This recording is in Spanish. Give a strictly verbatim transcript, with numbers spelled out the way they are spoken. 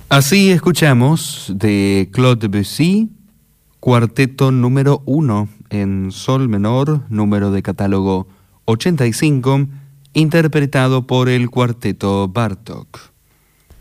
Así escuchamos de Claude Debussy, cuarteto número uno en sol menor, número de catálogo ochenta y cinco, interpretado por el cuarteto Bartók.